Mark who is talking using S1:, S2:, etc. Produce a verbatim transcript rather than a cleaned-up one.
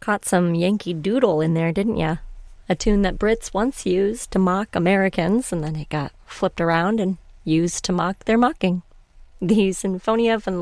S1: caught some Yankee Doodle in there, didn't ya? A tune that Brits once used to mock Americans, and then it got flipped around and used to mock their mocking. The Sinfonia von